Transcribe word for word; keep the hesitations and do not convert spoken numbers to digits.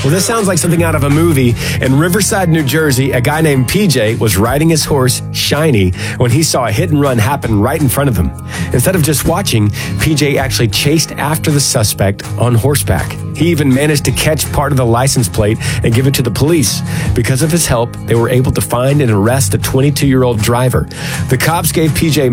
Well, this sounds like something out of a movie. In Riverside, New Jersey, a guy named P J was riding his horse, Shiny, when he saw a hit and run happen right in front of him. Instead of just watching, P J actually chased after the suspect on horseback. He even managed to catch part of the license plate and give it to the police. Because of his help, they were able to find and arrest the twenty-two-year-old driver. The cops gave P J